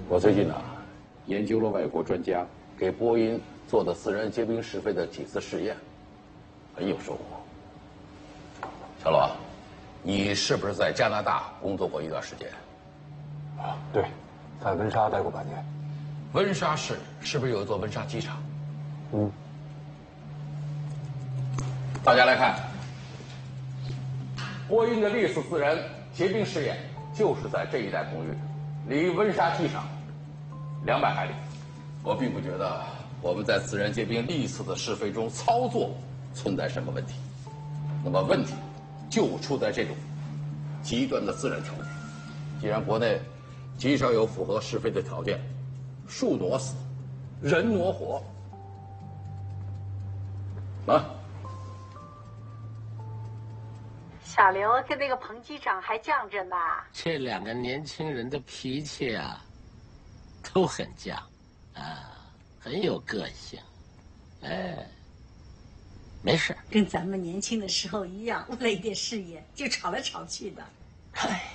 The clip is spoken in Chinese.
我最近研究了外国专家给波音做的自然结冰试飞的几次试验，很有收获。小罗，你是不是在加拿大工作过一段时间？ 对，在温莎待过半年。 温莎市是不是有一座温莎机场？大家来看，波音的历次自然结冰试验就是在这一带空域，离温莎机场200海里。我并不觉得我们在自然结冰历次的试飞中操作存在什么问题。那么问题就出在这种极端的自然条件。既然国内极少有符合试飞的条件，树挪死，人挪活， 小刘跟那个彭机长还犟着呢。 这2个年轻人的脾气啊，都很犟，很有个性，没事。 跟咱们年轻的时候一样，为了一点事业就吵来吵去的。 哎，